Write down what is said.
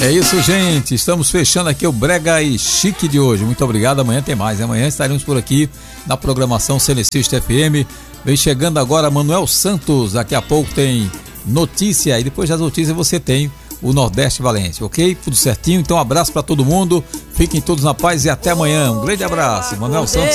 É isso, gente. Estamos fechando aqui o Brega e Chique de hoje. Muito obrigado. Amanhã tem mais. Amanhã estaremos por aqui na programação Celecista FM. Vem chegando agora Manuel Santos. Daqui a pouco tem notícia. E depois das notícias você tem o Nordeste Valência, ok? Tudo certinho. Então, um abraço para todo mundo. Fiquem todos na paz e até amanhã. Um grande abraço. Manuel Santos.